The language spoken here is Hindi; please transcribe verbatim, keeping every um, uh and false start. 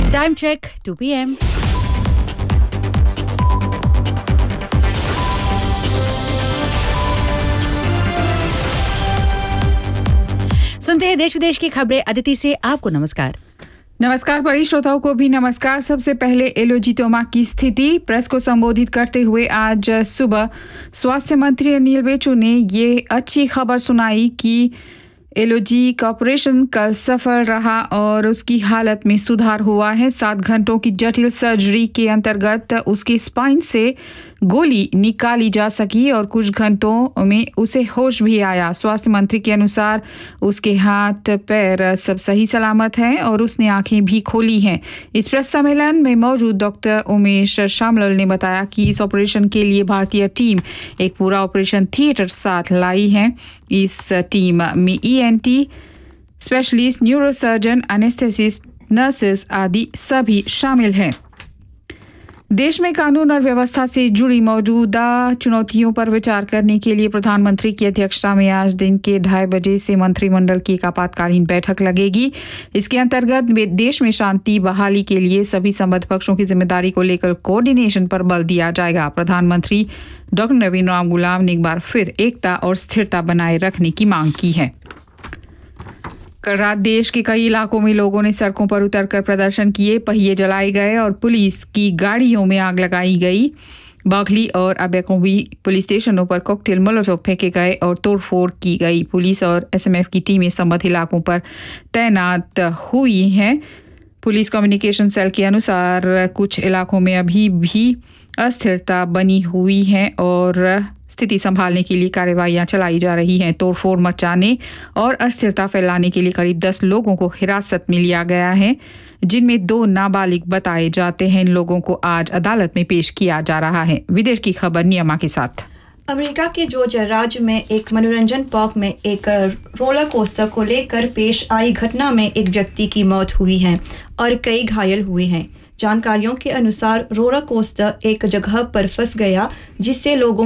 Time check, two p m सुनते हैं देश विदेश की खबरें। अदिति से आपको नमस्कार। नमस्कार बड़ी श्रोताओं को भी नमस्कार। सबसे पहले एलोजी तोमा की स्थिति। प्रेस को संबोधित करते हुए आज सुबह स्वास्थ्य मंत्री अनिल बेचू ने ये अच्छी खबर सुनाई कि एलोजी का ऑपरेशन कल सफल रहा और उसकी हालत में सुधार हुआ है। सात घंटों की जटिल सर्जरी के अंतर्गत उसके स्पाइन से गोली निकाली जा सकी और कुछ घंटों में उसे होश भी आया। स्वास्थ्य मंत्री के अनुसार उसके हाथ पैर सब सही सलामत हैं और उसने आंखें भी खोली हैं। इस प्रेस सम्मेलन में मौजूद डॉक्टर उमेश शामलाल ने बताया कि इस ऑपरेशन के लिए भारतीय टीम एक पूरा ऑपरेशन थिएटर साथ लाई है। इस टीम में ENT specialist, neurosurgeon, anaesthetist, nurses आदि सभी शामिल हैं। देश में कानून और व्यवस्था से जुड़ी मौजूदा चुनौतियों पर विचार करने के लिए प्रधानमंत्री की अध्यक्षता में आज दिन के ढाई बजे से मंत्रिमंडल की एक आपातकालीन बैठक लगेगी। इसके अंतर्गत देश में शांति बहाली के लिए सभी संबद्ध पक्षों की जिम्मेदारी को लेकर कोऑर्डिनेशन पर बल दिया जाएगा। प्रधानमंत्री डॉक्टर नवीन राम गुलाम ने एक बार फिर एकता और स्थिरता बनाए रखने की मांग की है। कल रात देश के कई इलाकों में लोगों ने सड़कों पर उतरकर प्रदर्शन किए, पहिए जलाए गए और पुलिस की गाड़ियों में आग लगाई गई। बागली और अबेकोबी पुलिस स्टेशनों पर कॉकटेल मोलोटोव फेंके गए और तोड़फोड़ की गई। पुलिस और एसएमएफ की टीमें संबंधित इलाकों पर तैनात हुई हैं। पुलिस कम्युनिकेशन सेल के अनुसार कुछ इलाकों में अभी भी अस्थिरता बनी हुई है और स्थिति संभालने के लिए कार्रवाइयां चलाई जा रही हैं। तोड़फोड़ मचाने और अस्थिरता फैलाने के लिए करीब दस लोगों को हिरासत में लिया गया है, जिनमें दो नाबालिग बताए जाते हैं। इन लोगों को आज अदालत में पेश किया जा रहा है। विदेश की खबर नियमा के साथ। अमेरिका के जॉर्जिया राज्य में एक मनोरंजन पार्क में एक रोलर कोस्टर को लेकर पेश आई घटना में एक व्यक्ति की मौत हुई है और कई घायल हुए हैं। जानकारियों के अनुसार रोलर कोस्टर एक जगह पर फंस गया, जिससे लोगों